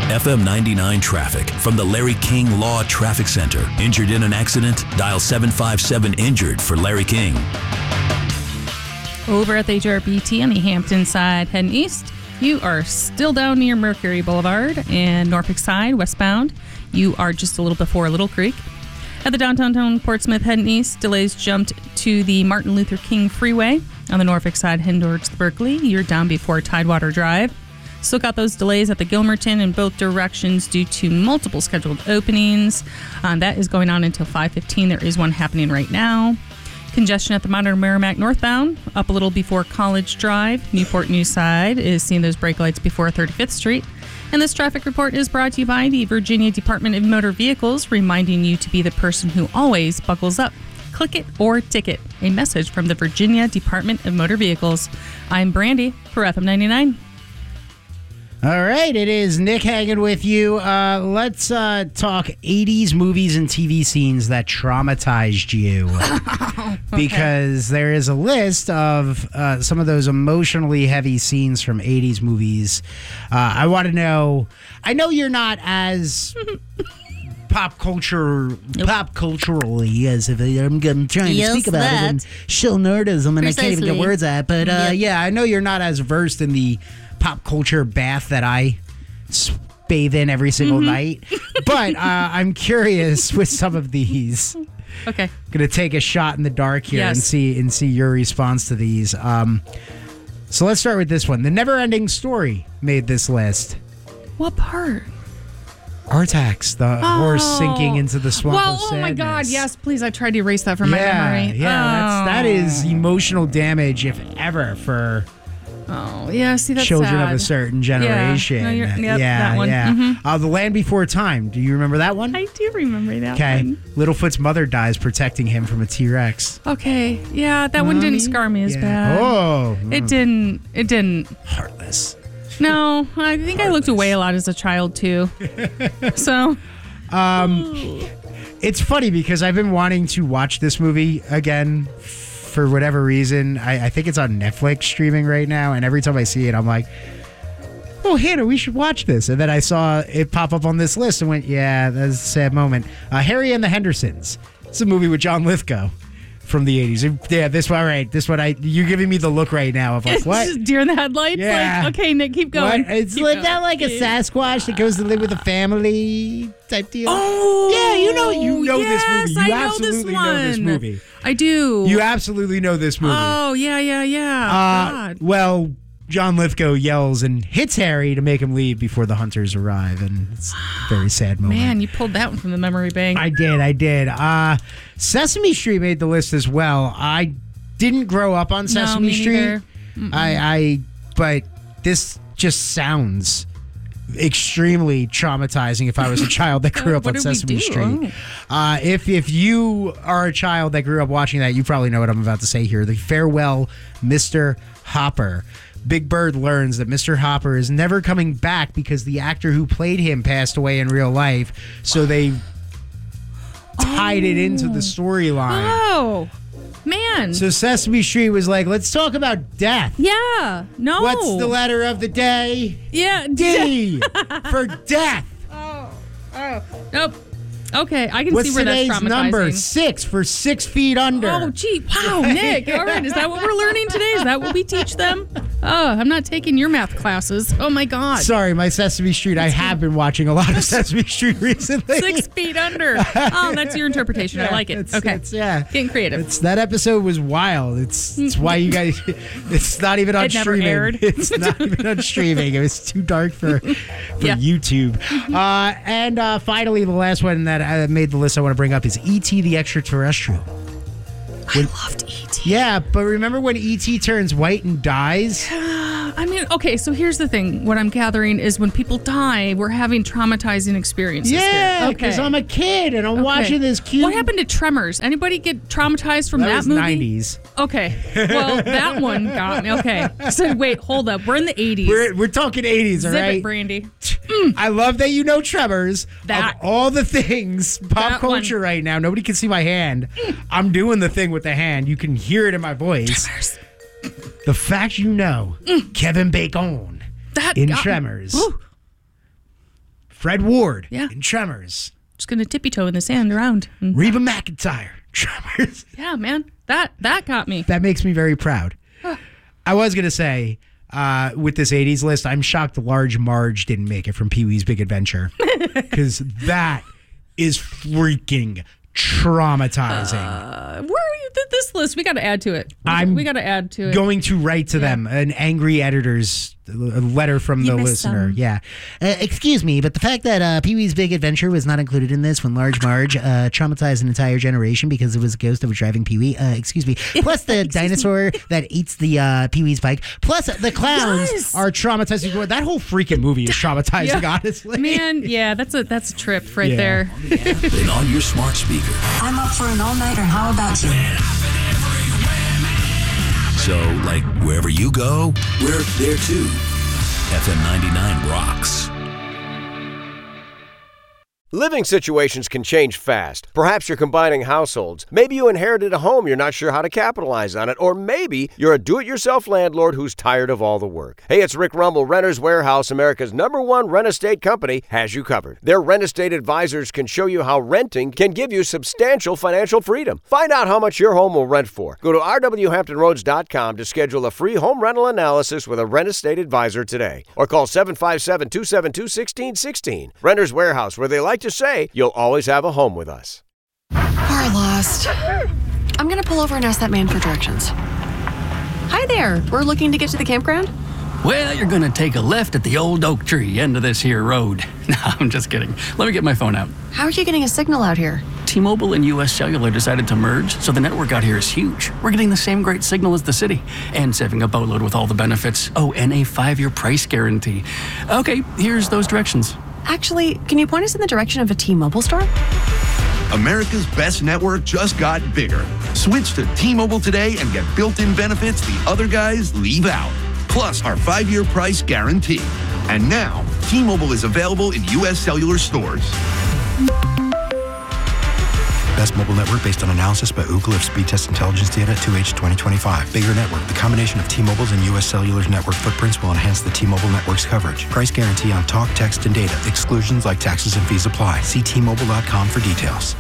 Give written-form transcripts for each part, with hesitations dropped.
FM 99 traffic from the Larry King Law Traffic Center. Injured in an accident? Dial 757-INJURED for Larry King. Over at the HRBT on the Hampton side, heading east, you are still down near Mercury Boulevard, and Norfolk side, westbound, you are just a little before Little Creek. At the downtown Portsmouth heading east, delays jumped to the Martin Luther King Freeway. On the Norfolk side, heading towards Berkeley, you're down before Tidewater Drive. Still got those delays at the Gilmerton in both directions due to multiple scheduled openings. That is going on until 5:15. There is one happening right now. Congestion at the Modern Merrimack northbound, up a little before College Drive. Newport News side is seeing those brake lights before 35th Street. And this traffic report is brought to you by the Virginia Department of Motor Vehicles, reminding you to be the person who always buckles up. Click it or ticket. A message from the Virginia Department of Motor Vehicles. I'm Brandy for FM 99. All right, it is Nick hanging with you. Let's talk 80s movies and TV scenes that traumatized you. Okay. Because there is a list of some of those emotionally heavy scenes from 80s movies. I want to know, I know you're not as pop culturally as if I'm trying to speak about it and show nerdism and Precisely. I can't even get words out. But yeah, I know you're not as versed in the pop culture bath that I bathe in every single night. But I'm curious with some of these. Okay. Going to take a shot in the dark here and see your response to these. So let's start with this one. The Never-Ending Story made this list. What part? Artax, the horse sinking into the swamp of sadness. Oh my God, yes, please. I tried to erase that from my memory. Yeah, that is emotional damage, if ever, for... Oh, yeah, see, that's children sad. of a certain generation. Yeah, no, that one. Yeah. Mm-hmm. The Land Before Time. Do you remember that one? I do remember that one. Okay. Littlefoot's mother dies protecting him from a T-Rex. Okay. Yeah, that one didn't scar me as bad. Oh. It didn't. Heartless. No, I think I looked away a lot as a child, too. So. It's funny because I've been wanting to watch this movie again for whatever reason. I think it's on Netflix streaming right now, and every time I see it, I'm like, oh, Hannah, we should watch this. And then I saw it pop up on this list and went, yeah, that's a sad moment. Harry and the Hendersons. It's a movie with John Lithgow from the 80s. Yeah, this one, right. This one, you're giving me the look right now of like, what? Just deer in the headlights? Yeah. Like, okay, Nick, keep going. What? It's like that, like a Sasquatch that goes to live with a family type deal. Oh, yeah, you know yes, this movie. You I absolutely know this movie. I do. You absolutely know this movie. Oh, yeah. God. Well, John Lithgow yells and hits Harry to make him leave before the hunters arrive, and it's a very sad moment. Man, you pulled that one from the memory bank. I did. Sesame Street made the list as well. I didn't grow up on Sesame Street. But this just sounds extremely traumatizing if I was a child that grew up on Sesame Street. If you are a child that grew up watching that, you probably know what I'm about to say here. The Farewell, Mr. Hopper. Big Bird learns that Mr. Hopper is never coming back because the actor who played him passed away in real life. So they tied it into the storyline. Oh, man. So Sesame Street was like, let's talk about death. Yeah. No. What's the letter of the day? Yeah. D for death. Oh. Nope. Okay, I can What's see where that's traumatizing. What's today's number? 6 for 6 feet under. Oh, gee. Wow, Nick. All right, is that what we're learning today? Is that what we teach them? Oh, I'm not taking your math classes. Oh, my God. Sorry, my Sesame Street. I have been watching a lot of Sesame Street recently. 6 feet under. Oh, that's your interpretation. I like it. Okay. Getting creative. That episode was wild. It's why you guys... It's not even on it streaming. Never aired. It's not even on streaming. It was too dark for YouTube. And finally, the last one that made the list I want to bring up is E.T. the Extraterrestrial. I loved E.T. Yeah, but remember when E.T. turns white and dies? I mean, okay, so here's the thing. What I'm gathering is when people die, we're having traumatizing experiences. Yeah, because I'm a kid and I'm watching this cute... What happened to Tremors? Anybody get traumatized from that movie? That was 90s. Okay, well, that one got me. Okay, so wait, hold up. We're in the 80s. We're talking 80s, all right? Zip it, Brandy. I love that you know Tremors. Of all the things, pop culture right now, nobody can see my hand. I'm doing the thing with the hand. You can hear it in my voice. Tremors. The fact you know Kevin Bacon in Tremors. Fred Ward Yeah. in Tremors. Just gonna tippy toe in the sand around. Reba McEntire, Tremors. Yeah, man, that got me. That makes me very proud. I was going to say, with this 80s list, I'm shocked Large Marge didn't make it from Pee-wee's Big Adventure. Because that is freaking traumatizing. This list, we got to add to it. We got to add to it. Going to write to them an angry editor's letter from the listener. Yeah. Excuse me, but the fact that Pee-wee's Big Adventure was not included in this when Large Marge traumatized an entire generation because it was a ghost of a driving Pee-wee. Excuse me. Plus the dinosaur that eats the Pee-wee's bike. Plus the clowns are traumatizing. That whole freaking movie is traumatizing, honestly. Man, yeah, that's a trip right there. Then on your smart speaker. I'm up for an all-nighter. How about you? So, like, wherever you go, we're there too. FM 99 rocks. Living situations can change fast. Perhaps you're combining households. Maybe you inherited a home, you're not sure how to capitalize on it. Or maybe you're a do-it-yourself landlord who's tired of all the work. Hey, it's Rick Rumble. Renters Warehouse, America's #1 rent estate company, has you covered. Their rent estate advisors can show you how renting can give you substantial financial freedom. Find out how much your home will rent for. Go to rwhamptonroads.com to schedule a free home rental analysis with a rent estate advisor today. Or call 757-272-1616. Renters Warehouse, where they like to say, you'll always have a home with us. We're lost. I'm gonna pull over and ask that man for directions. Hi there. We're looking to get to the campground. Well, you're gonna take a left at the old oak tree end of this here road. No, I'm just kidding. Let me get my phone out. How are you getting a signal out here? T-Mobile and US Cellular decided to merge, so the network out here is huge. We're getting the same great signal as the city, and saving a boatload with all the benefits. Oh, and a 5-year price guarantee. Okay, here's those directions. Actually, can you point us in the direction of a T-Mobile store? America's best network just got bigger. Switch to T-Mobile today and get built-in benefits the other guys leave out. Plus our 5-year price guarantee. And now, T-Mobile is available in U.S. Cellular stores. Best mobile network based on analysis by Ookla of speed test intelligence data 2H 2025. Bigger network. The combination of T-Mobile's and U.S. Cellular's network footprints will enhance the T-Mobile network's coverage. Price guarantee on talk, text, and data. Exclusions like taxes and fees apply. See T-Mobile.com for details.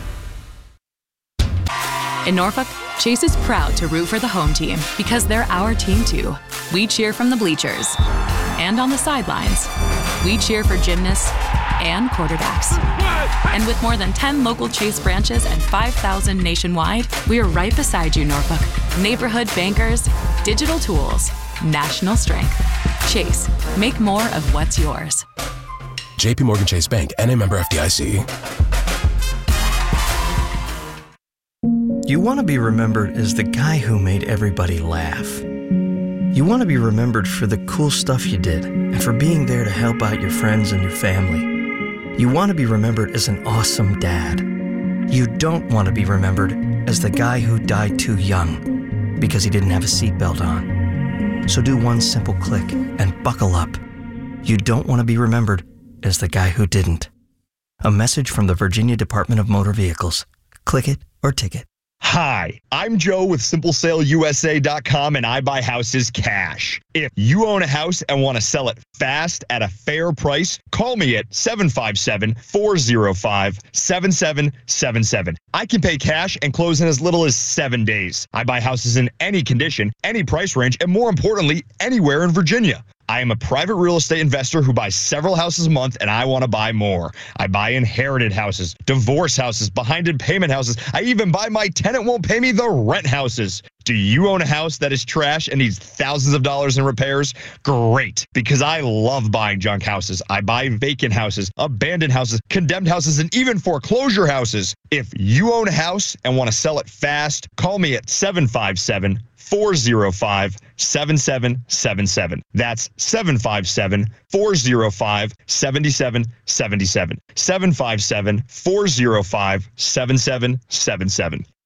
In Norfolk, Chase is proud to root for the home team because they're our team too. We cheer from the bleachers and on the sidelines. We cheer for gymnasts and quarterbacks. And with more than 10 local Chase branches and 5,000 nationwide, we are right beside you, Norfolk. Neighborhood bankers, digital tools, national strength. Chase, make more of what's yours. JP Morgan Chase Bank, N.A. member FDIC. You want to be remembered as the guy who made everybody laugh. You want to be remembered for the cool stuff you did and for being there to help out your friends and your family. You want to be remembered as an awesome dad. You don't want to be remembered as the guy who died too young because he didn't have a seatbelt on. So do one simple click and buckle up. You don't want to be remembered as the guy who didn't. A message from the Virginia Department of Motor Vehicles. Click it or ticket. Hi, I'm Joe with SimpleSaleUSA.com, and I buy houses cash. If you own a house and want to sell it fast at a fair price, call me at 757-405-7777. I can pay cash and close in as little as 7 days. I buy houses in any condition, any price range, and more importantly, anywhere in Virginia. I am a private real estate investor who buys several houses a month, and I want to buy more. I buy inherited houses, divorce houses, behind-in-payment houses. I even buy my tenant won't pay me the rent houses. Do you own a house that is trash and needs thousands of dollars in repairs? Great, because I love buying junk houses. I buy vacant houses, abandoned houses, condemned houses, and even foreclosure houses. If you own a house and want to sell it fast, call me at 757-405-7777. That's 757-405-7777. 757-405-7777.